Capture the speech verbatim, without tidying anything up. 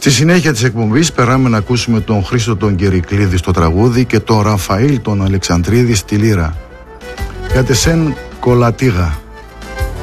Στη συνέχεια της εκπομπής περάμε να ακούσουμε τον Χρήστο τον Κερικλίδη στο τραγούδι και τον Ραφαήλ τον Αλεξανδρίδη στη λύρα. Κατεσέν κολατίγα.